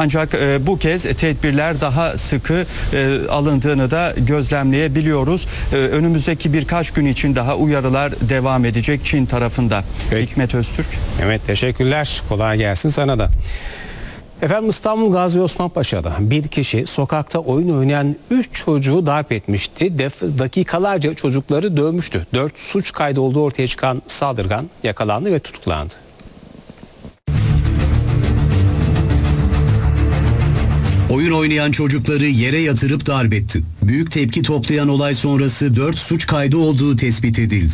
Ancak bu kez tedbirler daha sıkı alındığını da gözlemleyebiliyoruz. Önümüzdeki birkaç gün için daha uyarılar devam edecek Çin tarafında. Peki. Hikmet Öztürk. Evet, teşekkürler. Kolay gelsin sana da. Efendim, İstanbul Gazi Osman Paşa'da bir kişi sokakta oyun oynayan 3 çocuğu darp etmişti. Dakikalarca çocukları dövmüştü. 4 suç kaydı olduğu ortaya çıkan saldırgan yakalandı ve tutuklandı. Oyun oynayan çocukları yere yatırıp darp etti. Büyük tepki toplayan olay sonrası 4 suç kaydı olduğu tespit edildi.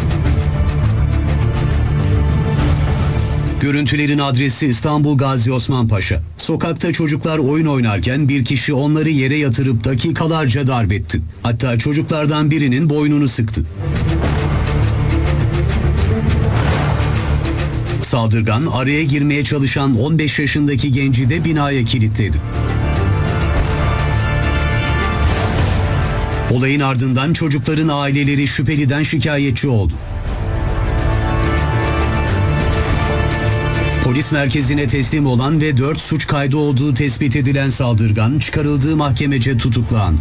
Görüntülerin adresi İstanbul Gazi Osman Paşa. Sokakta çocuklar oyun oynarken bir kişi onları yere yatırıp dakikalarca darp etti. Hatta çocuklardan birinin boynunu sıktı. Saldırgan araya girmeye çalışan 15 yaşındaki genci de binaya kilitledi. Olayın ardından çocukların aileleri şüpheliden şikayetçi oldu. Polis merkezine teslim olan ve 4 suç kaydı olduğu tespit edilen saldırgan çıkarıldığı mahkemece tutuklandı.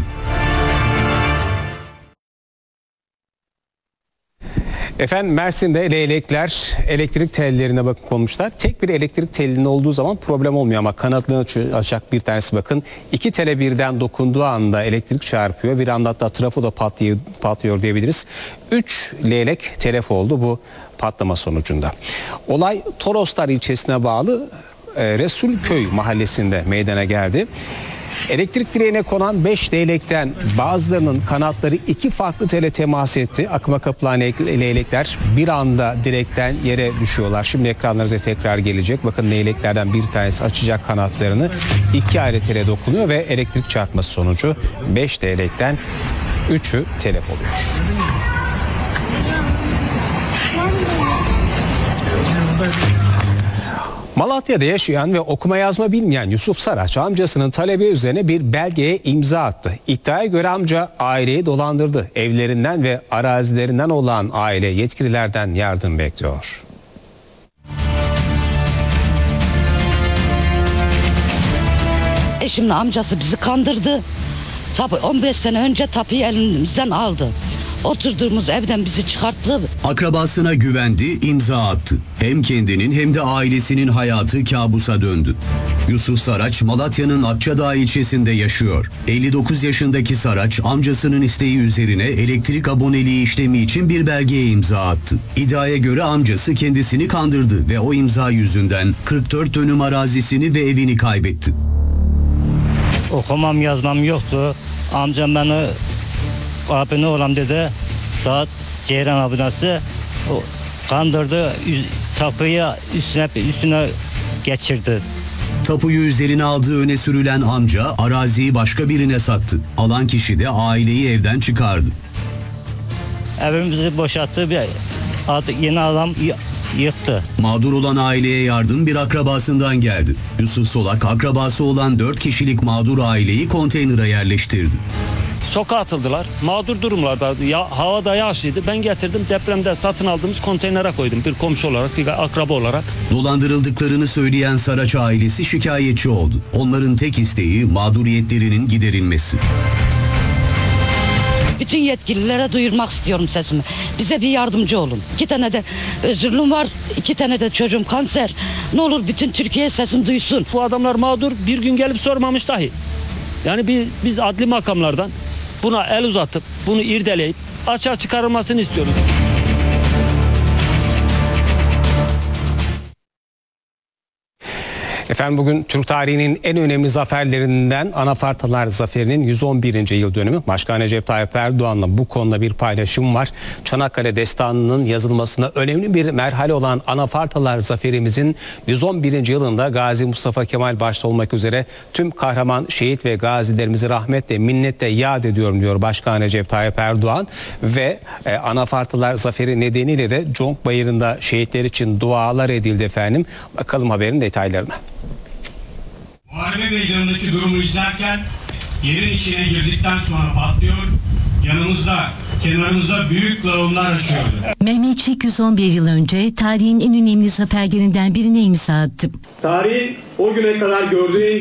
Efendim, Mersin'de leylekler elektrik tellerine bakın konmuşlar. Tek bir elektrik telinin olduğu zaman problem olmuyor ama kanatlarını açacak bir tanesi bakın. 2 tele birden dokunduğu anda elektrik çarpıyor. Bir anda hatta trafo da patlıyor diyebiliriz. 3 leylek telef oldu bu patlama sonucunda. Olay Toroslar ilçesine bağlı Resulköy mahallesinde meydana geldi. Elektrik direğine konan 5 leylekten bazılarının kanatları 2 farklı tele temas etti. Akıma kapılan leylekler bir anda direkten yere düşüyorlar. Şimdi ekranlarınıza tekrar gelecek. Bakın, leyleklerden bir tanesi açacak kanatlarını, 2 ayrı tele dokunuyor ve elektrik çarpması sonucu 5 leylekten 3'ü telef oluyor. Malatya'da yaşayan ve okuma yazma bilmeyen Yusuf Saraç amcasının talebi üzerine bir belgeye imza attı. İddiaya göre amca aileyi dolandırdı. Evlerinden ve arazilerinden olan aile yetkililerden yardım bekliyor. Eşimin amcası bizi kandırdı. Tabii 15 sene önce tapuyu elimizden aldı. Oturduğumuz evden bizi çıkarttı. Akrabasına güvendi, imza attı. Hem kendinin hem de ailesinin hayatı kabusa döndü. Yusuf Saraç, Malatya'nın Akçadağ ilçesinde yaşıyor. 59 yaşındaki Saraç, amcasının isteği üzerine elektrik aboneliği işlemi için bir belgeye imza attı. İddiaya göre amcası kendisini kandırdı ve o imza yüzünden 44 dönüm arazisini ve evini kaybetti. Okumam yazmam yoktu. Amcam beni abone olam dedi. Saat Ceyran abonesi kandırdı. Tapuyu üstüne geçirdi. Tapuyu üzerine aldığı öne sürülen amca araziyi başka birine sattı. Alan kişi de aileyi evden çıkardı. Evimizi boşalttı. Yeni adam yıktı. Mağdur olan aileye yardım bir akrabasından geldi. Yusuf Solak, akrabası olan 4 kişilik mağdur aileyi konteynere yerleştirdi. Sokağa atıldılar. Mağdur durumlarda, hava da yağışlıydı. Ben getirdim, depremde satın aldığımız konteynere koydum. Bir komşu olarak, bir akraba olarak. Dolandırıldıklarını söyleyen Saraç ailesi şikayetçi oldu. Onların tek isteği mağduriyetlerinin giderilmesi. Bütün yetkililere duyurmak istiyorum sesimi. Bize bir yardımcı olun. 2 tane de özürlüm var, 2 tane de çocuğum kanser. Ne olur bütün Türkiye sesim duysun. Bu adamlar mağdur, bir gün gelip sormamış dahi. Yani biz adli makamlardan buna el uzatıp, bunu irdeleyip açığa çıkarılmasını istiyoruz. Efendim, bugün Türk tarihinin en önemli zaferlerinden Anafartalar Zaferi'nin 111. yıl dönümü. Başkan Recep Tayyip Erdoğan'la bu konuda bir paylaşım var. Çanakkale Destanı'nın yazılmasına önemli bir merhale olan Anafartalar Zaferimizin 111. yılında Gazi Mustafa Kemal başta olmak üzere tüm kahraman şehit ve gazilerimizi rahmetle, minnetle yad ediyorum diyor Başkan Recep Tayyip Erdoğan. Ve Anafartalar Zaferi nedeniyle de Conk Bayırı'nda şehitler için dualar edildi efendim. Bakalım haberin detaylarına. Muharebe meydanındaki durumu izlerken yerin içine girdikten sonra patlıyor. Yanımızda, kenarımızda büyük lavunlar açıyordu. Mehmetçik 111 yıl önce tarihin en önemli zaferlerinden birine imza attı. Tarihin o güne kadar gördüğü